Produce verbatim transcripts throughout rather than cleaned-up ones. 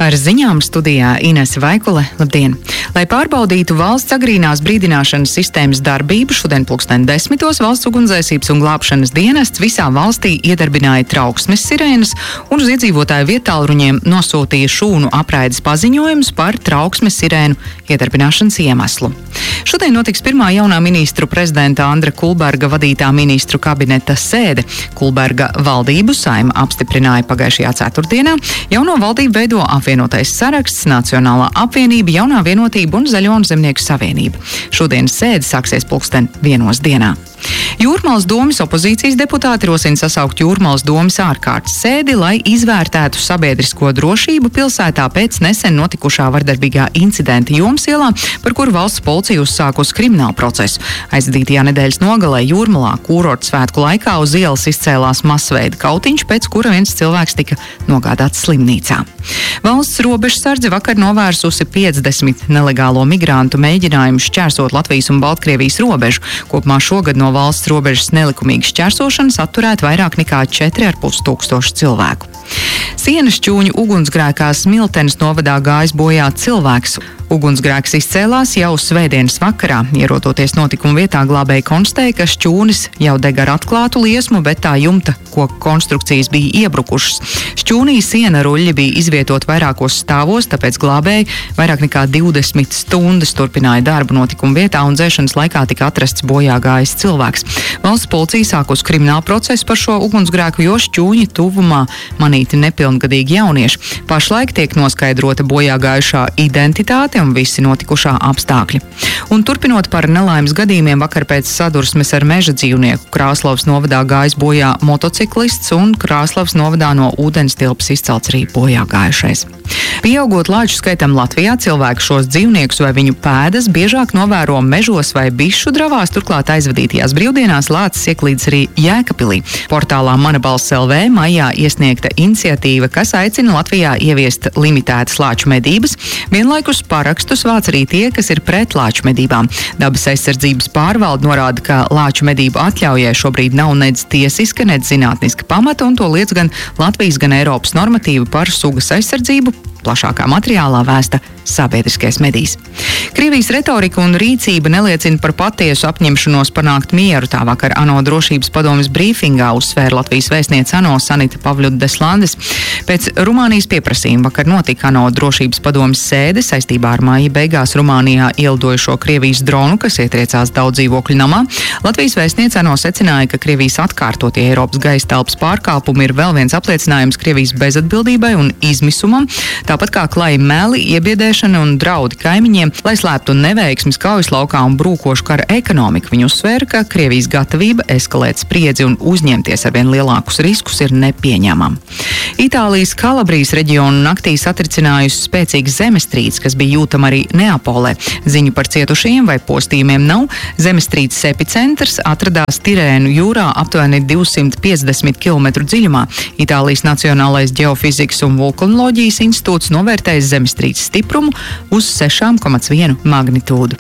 Ar ziņām studijā Inese Vaikule. Labdien! Lai pārbaudītu valsts agrīnās brīdināšanas sistēmas darbību, šodien pulksten desmitos valsts ugunsdzēsības un glābšanas dienests visā valstī iedarbināja trauksmes sirēnas un uz iedzīvotāju vietālruņiem nosūtīja šūnu apraides paziņojumus par trauksmes sirēnu iedarbināšanas iemeslu. Šodien notiks pirmā jaunā ministru prezidenta Andra Kulberga vadītā ministru kabineta sēde. Kulberga valdību Saeima apstiprināja pagājušajā ceturtdienā. Jauno valdību veido apvienotais saraksts, Nacionālā apvienība, Jaunā vienotība un Zaļo un zemnieku savienība. Šodienas sēde sāksies pulksten vienos dienā. Jūrmalas domes opozīcijas deputāti rosina sasaukt Jūrmalas domes ārkārtas sēdi, lai izvērtētu sabiedrisko drošību pilsētā pēc nesen notikušā vardarbīgā incidenta Jomas ielā, par kuru valsts policija uzsākusi kriminālu procesu. Aizdītajā nedēļas nogalē Jūrmalā kūrorta svētku laikā uz ielas izcēlās masveida kautiņš, pēc kura viens cilvēks tika nogādāts slimnīcā. Valsts robežsardze vakar novērsusi piecdesmit nelegālo migrantu mēģinājumu šķērsot Latvijas un Baltkrievijas robežu. Kopumā šogad no valsts robežas nelikumīgas šķērsošanas atturēt vairāk nekā četri ar pus tūkstoši cilvēku. Sienas šķūņu ugunsgrēkā Smiltenes novadā gājis bojā cilvēks. Ugunsgrēks izcēlās jau svētdienas vakarā. Ierodoties notikuma vietā, glābēji konstatēja, ka šķūnis jau deg ar atklātu liesmu, bet tā jumta koku konstrukcijas bija iebrukušas. Šķūnī siena ruļļi bija izvietot vairākos stāvos, tāpēc glābēji vairāk nekā divdesmit stundas turpināja darbu notikuma vietā un dzēšanas laikā tika atrasts bojā gājis cilvēks. Valsts policija sākus kriminālu procesu par šo ugunsgrēku, jo šķūņa tuvumā manīti nepilngadīgi jaunieši. Pašlaik tiek noskaidrota bojā gājušā identitāte un visi notikušā apstākļi. Un turpinot par nelaimes gadījumiem, vakar pēc sadursmes ar meža dzīvnieku Krāslavas novadā gājis bojā motociklists un Krāslavas novadā no ūdens tilpes izcelts arī bojā gājušais. Pieaugot lāču skaitam Latvijā, cilvēki šos dzīvniekus vai viņu pēdas biežāk novēro mežos vai bišu dravās, turklāt aizvadītajās brīvdienās lācis ieklīdis arī Jēkabpilī. Portālā Mana balss L V maijā iesniegta iniciatīva, kas aicina Latvijā ieviest limitētas lāču medības, vienlaikus parakstus vāc arī tie, kas ir pret lāču medībām. Dabas aizsardzības pārvalde norāda, ka lāču medību atļaujai šobrīd nav nedz tiesiska, nedz zinātniska pamata, un to liedz gan Latvijas, gan Eiropas normatīva par sugas aizsardzību. Plašākā materiālā vēsta sabiedriskais medijs. Krievijas retorika un rīcība neliecina par patiesu apņemšanos panākt mieru. Tā vakar ANO drošības padomes brīfingā uzsvēra Latvijas vēstniece ANO Sanita Pavļuda-Deslandes. Pēc Rumānijas pieprasījuma vakar notika ANO drošības padomes sēde saistībā ar māja beigās Rumānijā ielidojušo Krievijas dronu, kas ietriecās daudz dzīvokļu namā. Latvijas vēstniece ANO secināja, ka Krievijas atkārtotie Eiropas gaisa telpas pārkāpumi ir vēl viens apliecinājums Krievijas bezatbildībai un izmisumam. Tāpat kā klāji meli, iebiedēšana un draudi kaimiņiem, lai slēptu neveiksmes kaujas laukā un brūkošu kara ekonomiku. Viņa uzsvēra, ka Krievijas gatavība eskalēt spriedzi un uzņemties arvien lielākus riskus ir nepieņemama. Itālijas Kalabrijas reģionu naktī satricinājusi spēcīga zemestrīce, kas bija jūtama arī Neapolē. Ziņu par cietušajiem vai postījumiem nav. Zemestrīces epicentrs atradās Tirēnu jūrā aptuveni divsimt piecdesmit kilometru dziļumā. Itālijas Nacionālais ģeofizikas un vulkanoloģijas institūts novērtējis zemestrīces stiprumu uz sešām komats vienu magnitūdu.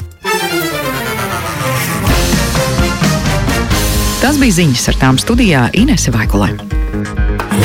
Tas bija ziņas, ar tām studijā Inese Vaikule.